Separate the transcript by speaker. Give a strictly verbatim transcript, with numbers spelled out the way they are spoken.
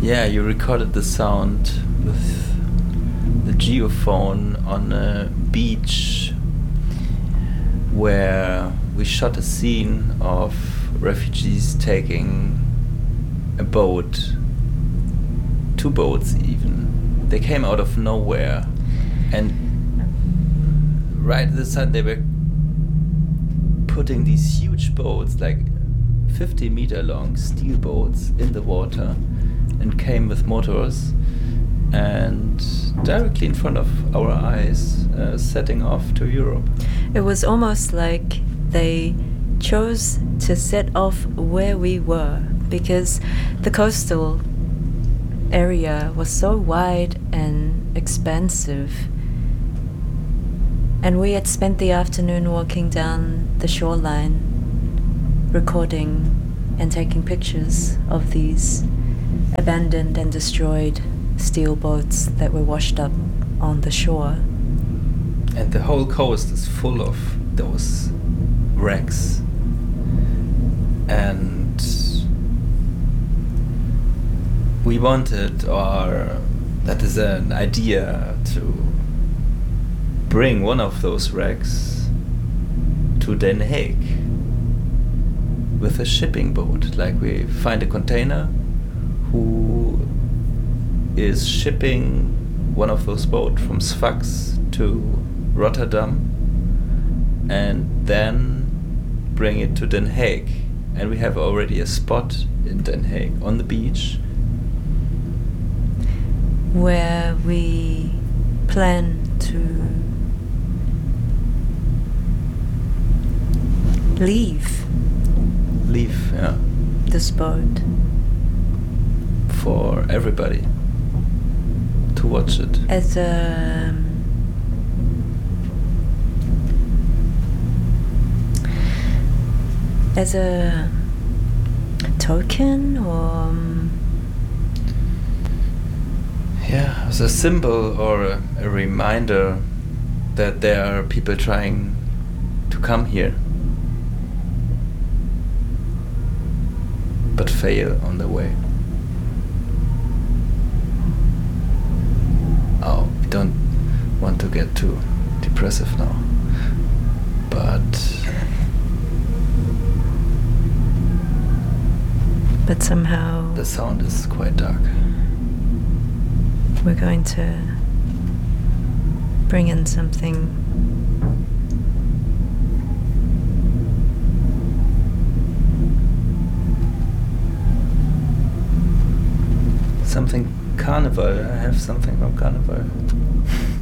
Speaker 1: Yeah, you recorded the sound with the geophone on a beach where we shot a scene of refugees taking a boat, two boats even. They came out of nowhere, and right at the sun they were putting these huge boats, like fifty meter long steel boats, in the water, and came with motors and directly in front of our eyes, uh, setting off to Europe.
Speaker 2: It was almost like they chose to set off where we were, because the coastal area was so wide and expansive, and we had spent the afternoon walking down the shoreline, recording and taking pictures of these abandoned and destroyed steel boats that were washed up on the shore.
Speaker 1: And the whole coast is full of those wrecks. And we wanted, or that is an idea, to bring one of those wrecks to Den Haag with a shipping boat. Like, we find a container who is shipping one of those boats from Sfax to Rotterdam and then bring it to Den Haag. And we have already a spot in Den Haag on the beach
Speaker 2: where we plan to leave
Speaker 1: leave yeah
Speaker 2: this boat
Speaker 1: for everybody to watch it
Speaker 2: as a as a token, or um,
Speaker 1: yeah, as a symbol or a, a reminder that there are people trying to come here but fail on the way. Oh, we don't want to get too depressive now, but
Speaker 2: but somehow
Speaker 1: the sound is quite dark.
Speaker 2: We're going to bring in something
Speaker 1: something carnival. I have something from carnival.